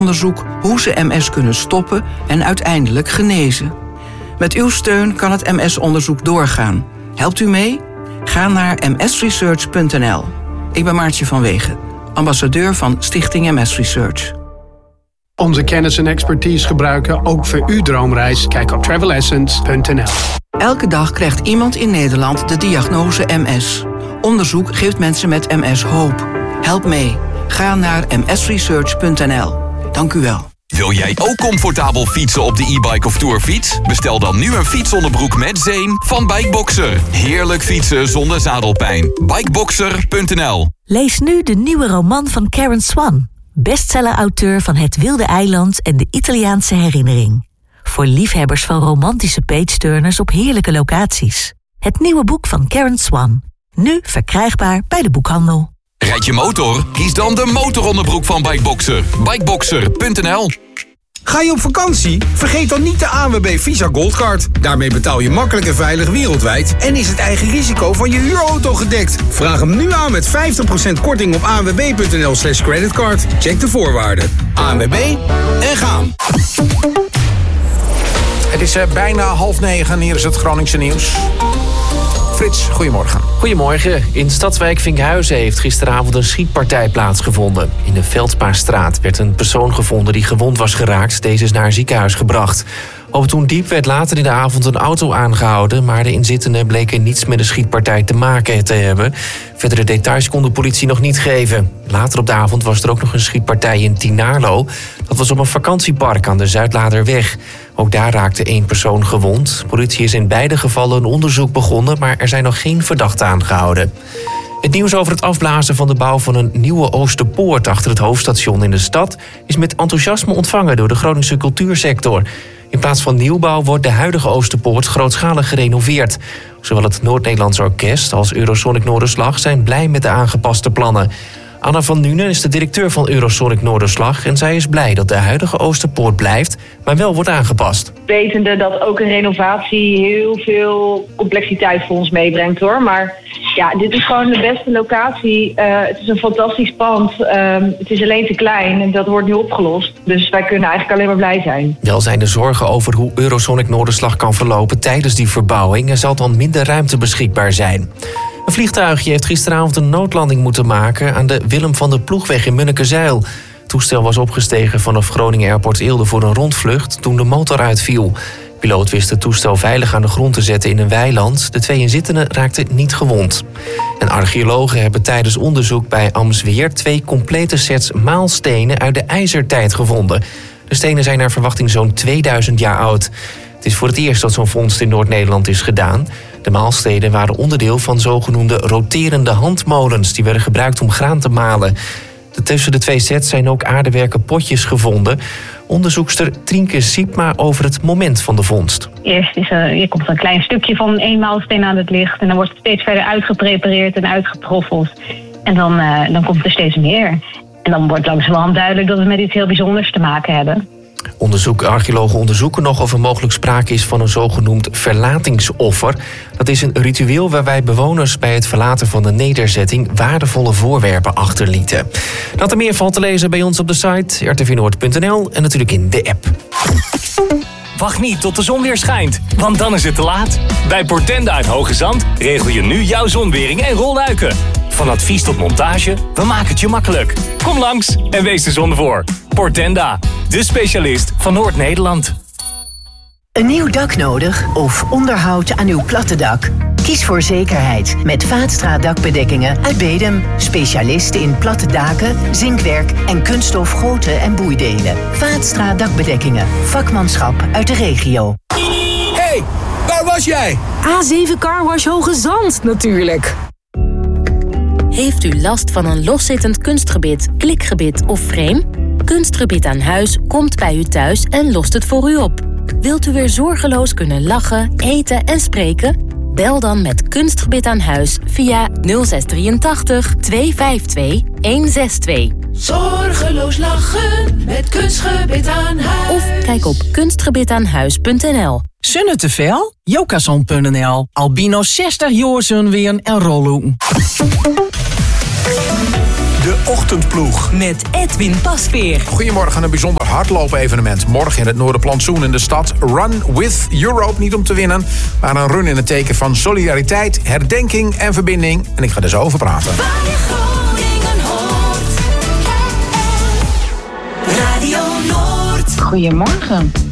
Onderzoek hoe ze MS kunnen stoppen en uiteindelijk genezen. Met uw steun kan het MS-onderzoek doorgaan. Helpt u mee? Ga naar msresearch.nl. Ik ben Maartje van Wegen, ambassadeur van Stichting MS Research. Onze kennis en expertise gebruiken ook voor uw droomreis. Kijk op travelessence.nl. Elke dag krijgt iemand in Nederland de diagnose MS. Onderzoek geeft mensen met MS hoop. Help mee. Ga naar msresearch.nl. Dank u wel. Wil jij ook comfortabel fietsen op de e-bike of tourfiets? Bestel dan nu een fietsonderbroek met zeem van Bikeboxer. Heerlijk fietsen zonder zadelpijn. Bikeboxer.nl. Lees nu de nieuwe roman van Karen Swan. Bestseller-auteur van Het Wilde Eiland en de Italiaanse Herinnering. Voor liefhebbers van romantische page-turners op heerlijke locaties. Het nieuwe boek van Karen Swan. Nu verkrijgbaar bij de boekhandel. Rijd je motor? Kies dan de motoronderbroek van Bikeboxer. Bikeboxer.nl. Ga je op vakantie? Vergeet dan niet de ANWB Visa Goldcard. Daarmee betaal je makkelijk en veilig wereldwijd en is het eigen risico van je huurauto gedekt. Vraag hem nu aan met 50% korting op anwb.nl/creditcard. Check de voorwaarden. ANWB en gaan. Het is bijna 8:30. Hier is het Groningse nieuws. Frits, goedemorgen. Goedemorgen. In Stadswijk Vinkhuizen heeft gisteravond een schietpartij plaatsgevonden. In de Veldspaarstraat werd een persoon gevonden die gewond was geraakt. Deze is naar een ziekenhuis gebracht. Op het Hoendiep werd later in de avond een auto aangehouden, maar de inzittenden bleken niets met de schietpartij te maken te hebben. Verdere details kon de politie nog niet geven. Later op de avond was er ook nog een schietpartij in Tinarlo. Dat was op een vakantiepark aan de Zuidladerweg. Ook daar raakte 1 persoon gewond. De politie is in beide gevallen een onderzoek begonnen, maar er zijn nog geen verdachten aangehouden. Het nieuws over het afblazen van de bouw van een nieuwe Oosterpoort achter het hoofdstation in de stad is met enthousiasme ontvangen door de Groningse cultuursector. In plaats van nieuwbouw wordt de huidige Oosterpoort grootschalig gerenoveerd. Zowel het Noord-Nederlands Orkest als Eurosonic Noorderslag zijn blij met de aangepaste plannen. Anna van Nuenen is de directeur van Eurosonic Noorderslag en zij is blij dat de huidige Oosterpoort blijft, maar wel wordt aangepast. Wetende dat ook een renovatie heel veel complexiteit voor ons meebrengt hoor. Maar ja, dit is gewoon de beste locatie. Het is een fantastisch pand. Het is alleen te klein en dat wordt nu opgelost. Dus wij kunnen eigenlijk alleen maar blij zijn. Wel zijn er zorgen over hoe Eurosonic Noorderslag kan verlopen tijdens die verbouwing. Er zal dan minder ruimte beschikbaar zijn. Een vliegtuigje heeft gisteravond een noodlanding moeten maken aan de Willem van der Ploegweg in Munnekezijl. Het toestel was opgestegen vanaf Groningen Airport Eelde voor een rondvlucht toen de motor uitviel. De piloot wist het toestel veilig aan de grond te zetten in een weiland. De 2 inzittenden raakten niet gewond. En archeologen hebben tijdens onderzoek bij Amsweer 2 complete sets maalstenen uit de ijzertijd gevonden. De stenen zijn naar verwachting zo'n 2000 jaar oud. Het is voor het eerst dat zo'n vondst in Noord-Nederland is gedaan. De maalstenen waren onderdeel van zogenoemde roterende handmolens. Die werden gebruikt om graan te malen. Tussen de 2 sets zijn ook aardewerken potjes gevonden. Onderzoekster Trienke Siepma over het moment van de vondst. Eerst komt een klein stukje van 1 maalsteen aan het licht. En dan wordt het steeds verder uitgeprepareerd en uitgetroffeld. En dan komt er steeds meer. En dan wordt langzamerhand duidelijk dat we met iets heel bijzonders te maken hebben. Archeologen onderzoeken nog of er mogelijk sprake is van een zogenoemd verlatingsoffer. Dat is een ritueel waarbij bewoners bij het verlaten van de nederzetting waardevolle voorwerpen achterlieten. Dat er meer valt te lezen bij ons op de site rtvnoord.nl en natuurlijk in de app. Wacht niet tot de zon weer schijnt, want dan is het te laat. Bij Portenda uit Hoge Zand regel je nu jouw zonwering en rolluiken. Van advies tot montage, we maken het je makkelijk. Kom langs en wees de zon voor. Portenda, de specialist van Noord-Nederland. Een nieuw dak nodig of onderhoud aan uw platte dak? Kies voor zekerheid met Vaatstra dakbedekkingen uit Bedum. Specialist in platte daken, zinkwerk en kunststof goten en boeidelen. Vaatstra dakbedekkingen. Vakmanschap uit de regio. Hey, waar was jij? A7 Carwash Hoge Zand natuurlijk. Heeft u last van een loszittend kunstgebit, klikgebit of frame? Kunstgebit aan huis komt bij u thuis en lost het voor u op. Wilt u weer zorgeloos kunnen lachen, eten en spreken? Bel dan met Kunstgebit aan huis via 0683 252 162. Zorgeloos lachen met Kunstgebit aan huis. Of kijk op kunstgebitaanhuis.nl. Zonne te veel? Jokason.nl. Albino 60 jaar weer en rollen. De Ochtendploeg. Met Edwin Pasveer. Goedemorgen, een bijzonder hardloop-evenement. Morgen in het Noorderplantsoen in de stad. Run with Europe, niet om te winnen, maar een run in het teken van solidariteit, herdenking en verbinding. En ik ga er zo over praten. Radio Noord. Goedemorgen.